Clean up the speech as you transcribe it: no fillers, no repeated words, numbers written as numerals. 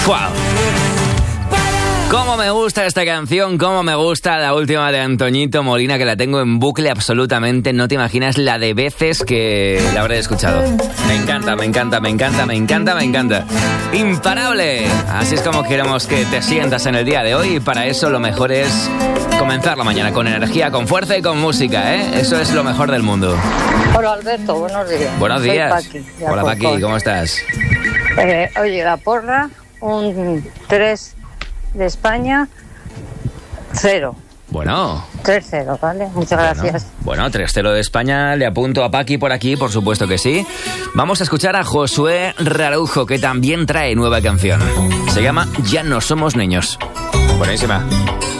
¡Fua! Cómo me gusta esta canción, cómo me gusta la última de Antoñito Molina, que la tengo en bucle absolutamente. No te imaginas la de veces que la habré escuchado. Me encanta, me encanta, me encanta, me encanta, me encanta. ¡Imparable! Así es como queremos que te sientas en el día de hoy, y para eso lo mejor es comenzar la mañana con energía, con fuerza y con música, ¿eh? Eso es lo mejor del mundo. Hola Alberto, buenos días. Buenos días. Soy Paqui, Hola Paqui, ¿cómo estás? Oye, la porra, un 3 de España, 0. Bueno. 3-0, ¿vale? Muchas gracias. Bueno, 3-0 de España, le apunto a Paqui por aquí, por supuesto que sí. Vamos a escuchar a Josué Raujo, que también trae nueva canción. Se llama Ya no somos niños. Buenísima.